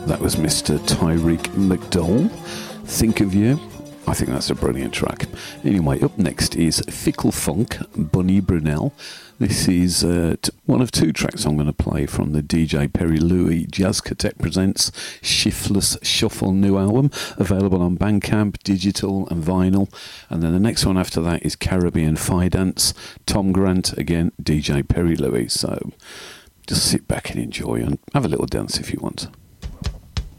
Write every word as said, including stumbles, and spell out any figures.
That was Mister Tyreek McDowell. Think of You. I think that's a brilliant track. Anyway, up next is Fickle Funk, Bunny Brunel. This is uh, t- one of two tracks I'm going to play from the D J Perry Louie Jazz Quartet Presents Shiftless Shuffle new album, available on Bandcamp, digital and vinyl. And then the next one after that is Caribbean Fidance, Tom Grant, again, D J Perry Louie. So just sit back and enjoy and have a little dance if you want.